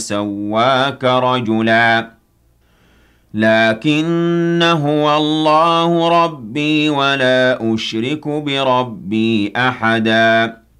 سَوَّاكَ رَجُلًا لكن هو الله ربي ولا أشرك بربي أحدا